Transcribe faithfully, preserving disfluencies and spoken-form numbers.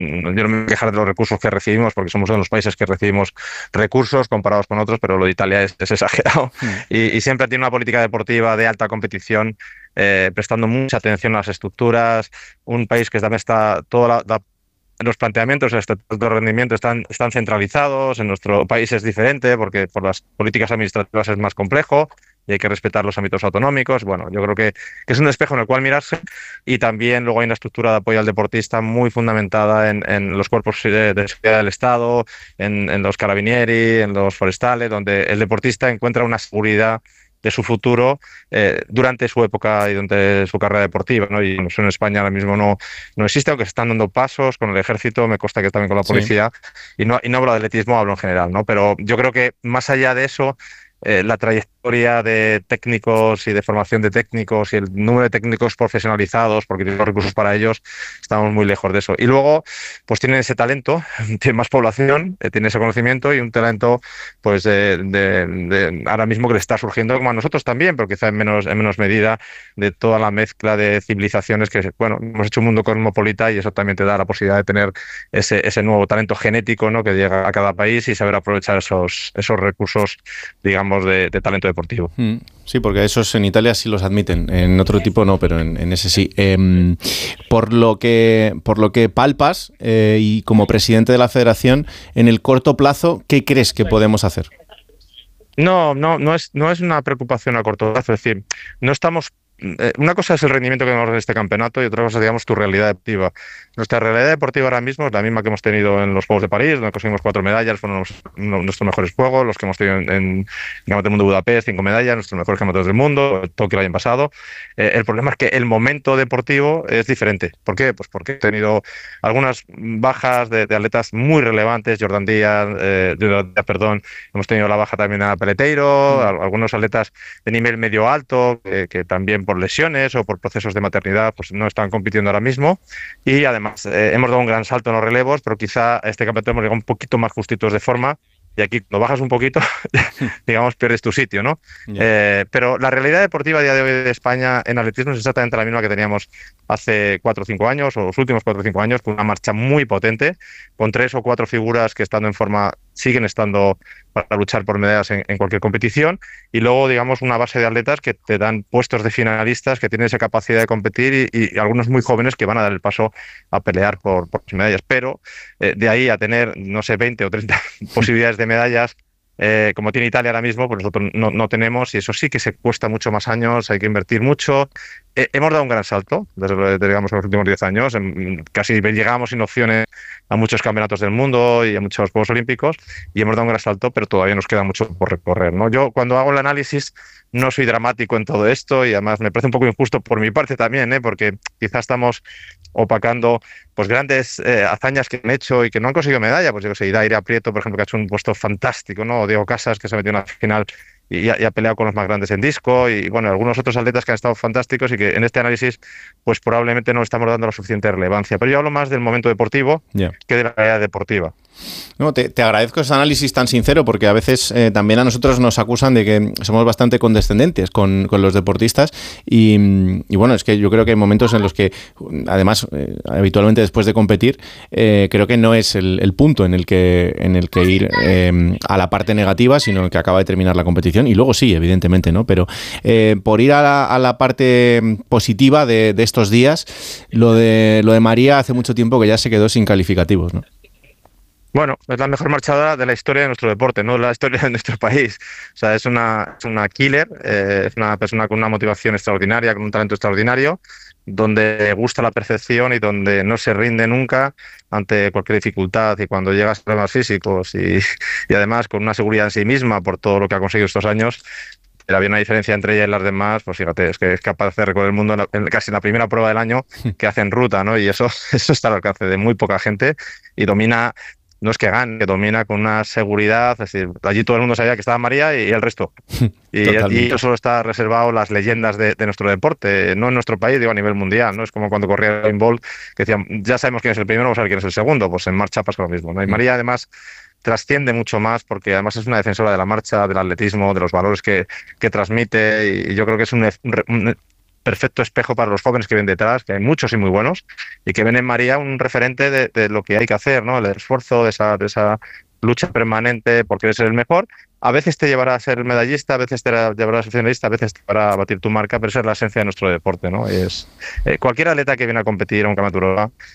yo no me voy a quejar de los recursos que recibimos, porque somos uno de los países que recibimos recursos comparados con otros, pero lo de Italia es, es exagerado. Mm. Y, y siempre tiene una política deportiva de alta competición, eh, prestando mucha atención a las estructuras, un país que también está toda la, la los planteamientos, el estatuto de rendimiento están, están centralizados. En nuestro país es diferente porque por las políticas administrativas es más complejo y hay que respetar los ámbitos autonómicos. Bueno, yo creo que, que es un espejo en el cual mirarse, y también luego hay una estructura de apoyo al deportista muy fundamentada en, en los cuerpos de, de seguridad del Estado, en, en los carabinieri, en los forestales, donde el deportista encuentra una seguridad de su futuro eh, durante su época y durante su carrera deportiva, ¿no? Y eso en España ahora mismo no, no existe, aunque se están dando pasos con el ejército, me consta que también con la Sí. policía, y no, y no hablo de atletismo, hablo en general, ¿no? Pero yo creo que más allá de eso, eh, la trayectoria de técnicos y de formación de técnicos y el número de técnicos profesionalizados, porque tienen los recursos para ellos, estamos muy lejos de eso. Y luego, pues tienen ese talento, tienen más población, eh, tienen ese conocimiento y un talento, pues de, de, de ahora mismo que le está surgiendo, como a nosotros también, pero quizá en menos, en menos medida, de toda la mezcla de civilizaciones que, bueno, hemos hecho un mundo cosmopolita y eso también te da la posibilidad de tener ese, ese nuevo talento genético, ¿no? Que llega a cada país y saber aprovechar esos, esos recursos, digamos, de, de talento deportivo. Mm. Sí, porque esos en Italia sí los admiten, en otro tipo no, pero en, en ese sí. Eh, por lo que por lo que palpas eh, y como presidente de la federación, en el corto plazo, ¿qué crees que podemos hacer? No, no, no es, no es una preocupación a corto plazo. Es decir, no estamos. eh, Una cosa es el rendimiento que tenemos en este campeonato y otra cosa, digamos, tu realidad deportiva. Nuestra realidad deportiva ahora mismo es la misma que hemos tenido en los Juegos de París, donde conseguimos cuatro medallas, fueron los- uno- nuestros mejores juegos, los que hemos tenido en, en el Campeonato del Mundo de Budapest, cinco medallas, nuestros mejores campeonatos del mundo, Tokio el año pasado. Eh, el problema es que el momento deportivo es diferente. ¿Por qué? Pues porque he tenido algunas bajas de, de atletas muy relevantes, Jordan Díaz, eh, Jordan Díaz, perdón, hemos tenido la baja también a Peleteiro, Mm. a- algunos atletas de nivel medio alto, que, que también por lesiones o por procesos de maternidad pues no están compitiendo ahora mismo. Y además eh, hemos dado un gran salto en los relevos, pero quizá a este campeonato hemos llegado un poquito más justitos de forma. Y aquí, cuando bajas un poquito, digamos, pierdes tu sitio, ¿no? Ya. Eh, pero la realidad deportiva a día de hoy de España en atletismo es exactamente la misma que teníamos hace cuatro o cinco años, o los últimos cuatro o cinco años, con una marcha muy potente, con tres o cuatro figuras que estando en forma siguen estando para luchar por medallas en, en cualquier competición, y luego, digamos, una base de atletas que te dan puestos de finalistas, que tienen esa capacidad de competir, y, y algunos muy jóvenes que van a dar el paso a pelear por, por las medallas. Pero eh, de ahí a tener, no sé, veinte o treinta posibilidades de medallas, eh, como tiene Italia ahora mismo, pues nosotros no, no tenemos, y eso sí que se cuesta mucho más años, hay que invertir mucho. Eh, hemos dado un gran salto, desde, desde, digamos, los últimos diez años, en, casi llegamos sin opciones a muchos campeonatos del mundo y a muchos Juegos Olímpicos, y hemos dado un gran salto, pero todavía nos queda mucho por recorrer, ¿no? Yo, cuando hago el análisis, no soy dramático en todo esto, y además me parece un poco injusto por mi parte también, ¿eh? Porque quizás estamos opacando pues grandes eh, hazañas que han hecho y que no han conseguido medalla. Pues yo que sé, Daire Aprieto, por ejemplo, que ha hecho un puesto fantástico, ¿no? O Diego Casas, que se ha metido en la final y ha, y ha peleado con los más grandes en disco, y bueno, algunos otros atletas que han estado fantásticos y que en este análisis pues probablemente no estamos dando la suficiente relevancia. Pero yo hablo más del momento deportivo Yeah. que de la realidad deportiva. No, te, te agradezco ese análisis tan sincero, porque a veces eh, también a nosotros nos acusan de que somos bastante condescendentes con, con los deportistas, y, y bueno, es que yo creo que hay momentos en los que, además, eh, habitualmente después de competir, eh, creo que no es el, el punto en el que, en el que ir eh, a la parte negativa, sino que acaba de terminar la competición, y luego sí, evidentemente, ¿no? Pero eh, por ir a la, a la parte positiva de, de estos días, lo de, lo de María hace mucho tiempo que ya se quedó sin calificativos, ¿no? Bueno, es la mejor marchadora de la historia de nuestro deporte, no la historia de nuestro país. O sea, es una, es una killer, eh, es una persona con una motivación extraordinaria, con un talento extraordinario, donde le gusta la perfección y donde no se rinde nunca ante cualquier dificultad. Y cuando llegas a problemas físicos y, y además con una seguridad en sí misma por todo lo que ha conseguido estos años, pero había una diferencia entre ella y las demás, pues fíjate, es que es capaz de recorrer el mundo en la- en casi en la primera prueba del año que hace en ruta, ¿no? Y eso, eso está al alcance de muy poca gente, y domina. No es que gane, que domina con una seguridad. Es decir, allí todo el mundo sabía que estaba María y el resto. Y, y eso solo está reservado a las leyendas de, de nuestro deporte, no en nuestro país, digo a nivel mundial. No es como cuando corría Usain Bolt, que decían, ya sabemos quién es el primero, vamos a ver quién es el segundo. Pues en marcha pasa lo mismo, ¿no? Y María, además, trasciende mucho más, porque además es una defensora de la marcha, del atletismo, de los valores que, que transmite, y yo creo que es un, un perfecto espejo para los jóvenes que ven detrás, que hay muchos y muy buenos, y que ven en María un referente de, de lo que hay que hacer, ¿no? El esfuerzo, de esa, de esa lucha permanente por querer ser el mejor. A veces te llevará a ser medallista, a veces te llevará a ser finalista, a veces te llevará a batir tu marca, pero esa es la esencia de nuestro deporte, ¿no? Es, eh, cualquier atleta que viene a competir a un campeonato de Europa